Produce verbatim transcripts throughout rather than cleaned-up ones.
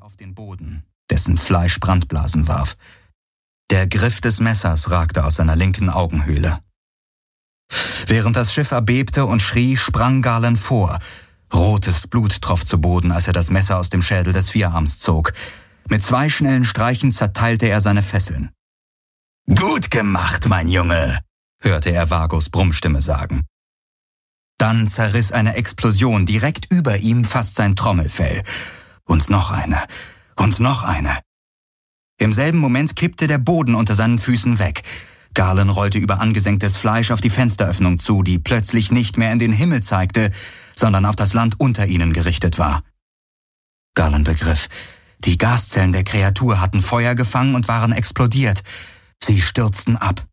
auf den Boden, dessen Fleisch Brandblasen warf. Der Griff des Messers ragte aus seiner linken Augenhöhle. Während das Schiff erbebte und schrie, sprang Garland vor. Rotes Blut tropfte zu Boden, als er das Messer aus dem Schädel des Vierarms zog. Mit zwei schnellen Streichen zerteilte er seine Fesseln. »Gut gemacht, mein Junge«, hörte er Vagos Brummstimme sagen. Dann zerriss eine Explosion direkt über ihm fast sein Trommelfell. Und noch eine. Und noch eine. Im selben Moment kippte der Boden unter seinen Füßen weg. Garland rollte über angesenktes Fleisch auf die Fensteröffnung zu, die plötzlich nicht mehr in den Himmel zeigte, sondern auf das Land unter ihnen gerichtet war. Garland begriff, die Gaszellen der Kreatur hatten Feuer gefangen und waren explodiert. Sie stürzten ab.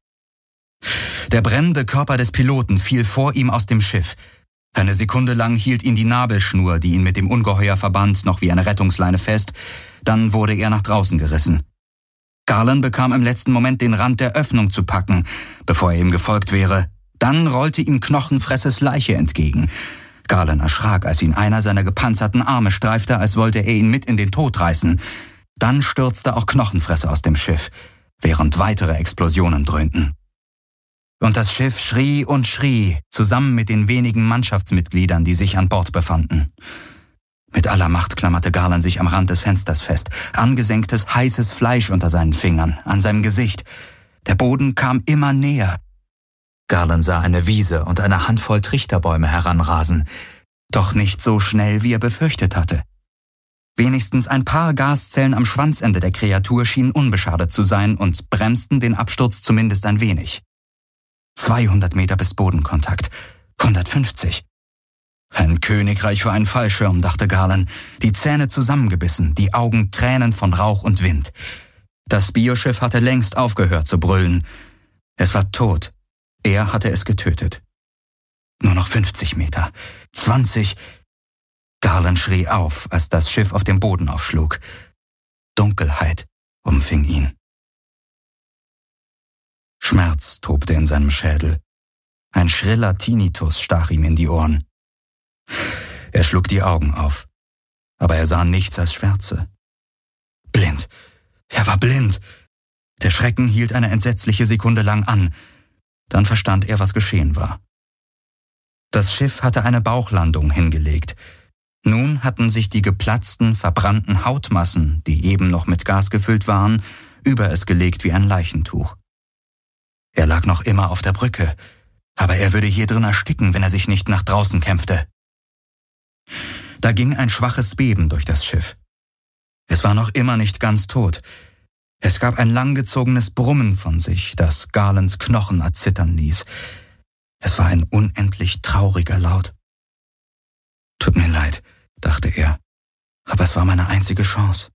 Der brennende Körper des Piloten fiel vor ihm aus dem Schiff. Eine Sekunde lang hielt ihn die Nabelschnur, die ihn mit dem Ungeheuer verband, noch wie eine Rettungsleine fest. Dann wurde er nach draußen gerissen. Garland bekam im letzten Moment den Rand der Öffnung zu packen, bevor er ihm gefolgt wäre. Dann rollte ihm Knochenfresses Leiche entgegen. Garland erschrak, als ihn einer seiner gepanzerten Arme streifte, als wollte er ihn mit in den Tod reißen. Dann stürzte auch Knochenfresse aus dem Schiff, während weitere Explosionen dröhnten. Und das Schiff schrie und schrie, zusammen mit den wenigen Mannschaftsmitgliedern, die sich an Bord befanden. Mit aller Macht klammerte Garland sich am Rand des Fensters fest, angesenktes, heißes Fleisch unter seinen Fingern, an seinem Gesicht. Der Boden kam immer näher. Garland sah eine Wiese und eine Handvoll Trichterbäume heranrasen, doch nicht so schnell, wie er befürchtet hatte. Wenigstens ein paar Gaszellen am Schwanzende der Kreatur schienen unbeschadet zu sein und bremsten den Absturz zumindest ein wenig. zweihundert Meter bis Bodenkontakt, hundertfünfzig. Ein Königreich für einen Fallschirm, dachte Garland, die Zähne zusammengebissen, die Augen Tränen von Rauch und Wind. Das Bioschiff hatte längst aufgehört zu brüllen. Es war tot. Er hatte es getötet. Nur noch fünfzig Meter, zwanzig. Garland schrie auf, als das Schiff auf dem Boden aufschlug. Dunkelheit umfing ihn. Schmerz tobte in seinem Schädel. Ein schriller Tinnitus stach ihm in die Ohren. Er schlug die Augen auf, aber er sah nichts als Schwärze. Blind. Er war blind. Der Schrecken hielt eine entsetzliche Sekunde lang an. Dann verstand er, was geschehen war. Das Schiff hatte eine Bauchlandung hingelegt. Nun hatten sich die geplatzten, verbrannten Hautmassen, die eben noch mit Gas gefüllt waren, über es gelegt wie ein Leichentuch. Er lag noch immer auf der Brücke, aber er würde hier drin ersticken, wenn er sich nicht nach draußen kämpfte. Da ging ein schwaches Beben durch das Schiff. Es war noch immer nicht ganz tot. Es gab ein langgezogenes Brummen von sich, das Garlands Knochen erzittern ließ. Es war ein unendlich trauriger Laut. »Tut mir leid«, dachte er, »aber es war meine einzige Chance.«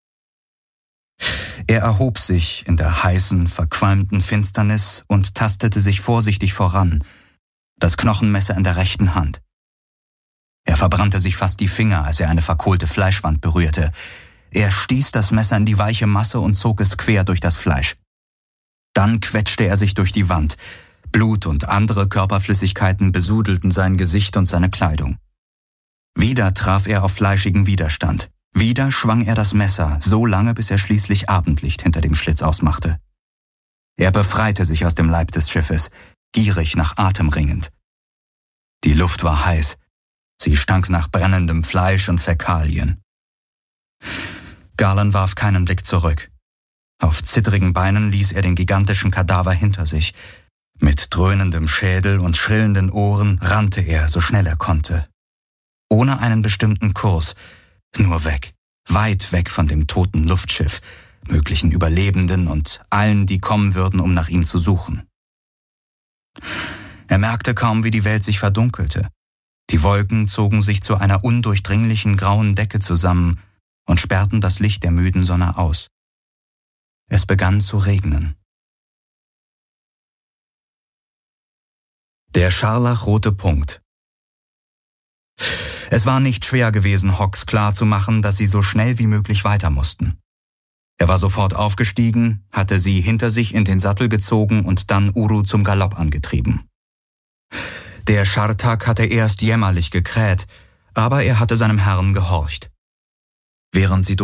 Er erhob sich in der heißen, verqualmten Finsternis und tastete sich vorsichtig voran, das Knochenmesser in der rechten Hand. Er verbrannte sich fast die Finger, als er eine verkohlte Fleischwand berührte. Er stieß das Messer in die weiche Masse und zog es quer durch das Fleisch. Dann quetschte er sich durch die Wand. Blut und andere Körperflüssigkeiten besudelten sein Gesicht und seine Kleidung. Wieder traf er auf fleischigen Widerstand. Wieder schwang er das Messer, so lange, bis er schließlich Abendlicht hinter dem Schlitz ausmachte. Er befreite sich aus dem Leib des Schiffes, gierig nach Atem ringend. Die Luft war heiß. Sie stank nach brennendem Fleisch und Fäkalien. Garland warf keinen Blick zurück. Auf zittrigen Beinen ließ er den gigantischen Kadaver hinter sich. Mit dröhnendem Schädel und schrillenden Ohren rannte er, so schnell er konnte. Ohne einen bestimmten Kurs, nur weg, weit weg von dem toten Luftschiff, möglichen Überlebenden und allen, die kommen würden, um nach ihm zu suchen. Er merkte kaum, wie die Welt sich verdunkelte. Die Wolken zogen sich zu einer undurchdringlichen grauen Decke zusammen und sperrten das Licht der müden Sonne aus. Es begann zu regnen. Der scharlachrote Punkt. Es war nicht schwer gewesen, Hawks klarzumachen, dass sie so schnell wie möglich weiter mussten. Er war sofort aufgestiegen, hatte sie hinter sich in den Sattel gezogen und dann Uru zum Galopp angetrieben. Der Schartak hatte erst jämmerlich gekräht, aber er hatte seinem Herrn gehorcht. Während sie